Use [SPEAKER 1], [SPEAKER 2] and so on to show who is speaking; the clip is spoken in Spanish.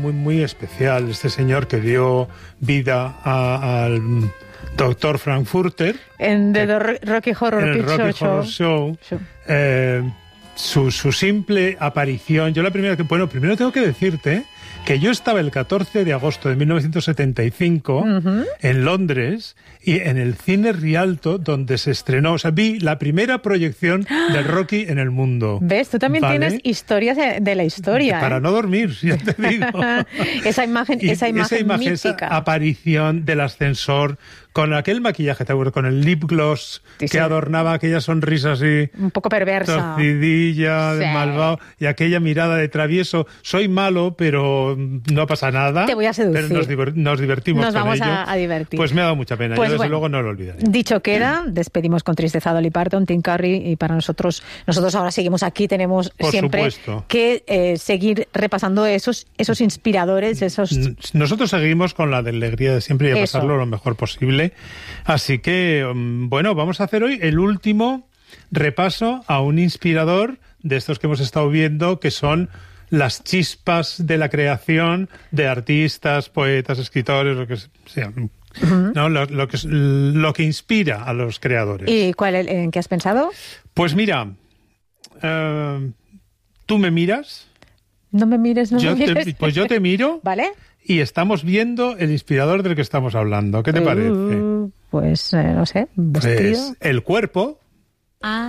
[SPEAKER 1] Muy especial este señor que dio vida al Dr. Frankfurter
[SPEAKER 2] en The Rocky Horror Picture
[SPEAKER 1] Show. Su simple aparición. Yo primero tengo que decirte que yo estaba el 14 de agosto de 1975 en Londres y en el cine Rialto donde se estrenó, vi la primera proyección del Rocky en el mundo.
[SPEAKER 2] ¿Ves? Tú también tienes historias de la historia.
[SPEAKER 1] Para no dormir, ya te digo.
[SPEAKER 2] esa imagen mítica.
[SPEAKER 1] Esa aparición del ascensor con aquel maquillaje, ¿te acuerdas? Con el lip gloss que adornaba aquella sonrisa así...
[SPEAKER 2] un poco perversa.
[SPEAKER 1] Torcidilla, de malvado, y aquella mirada de travieso. Soy malo, pero no pasa nada.
[SPEAKER 2] Te voy a seducir.
[SPEAKER 1] Pero nos divertimos con ello.
[SPEAKER 2] Nos vamos a divertir.
[SPEAKER 1] Pues me ha dado mucha pena. Yo desde luego no lo olvidaré.
[SPEAKER 2] Dicho queda, despedimos con tristeza a Dolly Parton, Tim Curry, y para nosotros ahora seguimos aquí, tenemos siempre que seguir repasando esos inspiradores,
[SPEAKER 1] Nosotros seguimos con la de alegría de siempre y a pasarlo lo mejor posible. Así que, bueno, vamos a hacer hoy el último repaso a un inspirador de estos que hemos estado viendo, que son las chispas de la creación de artistas, poetas, escritores, lo que sea. ¿No? Lo que inspira a los creadores.
[SPEAKER 2] ¿Y en qué has pensado?
[SPEAKER 1] Pues mira, tú me miras.
[SPEAKER 2] No me mires, no me mires.
[SPEAKER 1] Pues yo te miro.
[SPEAKER 2] ¿Vale?
[SPEAKER 1] Y estamos viendo el inspirador del que estamos hablando. ¿Qué te parece?
[SPEAKER 2] Pues, no sé, vestido.
[SPEAKER 1] Pues el cuerpo.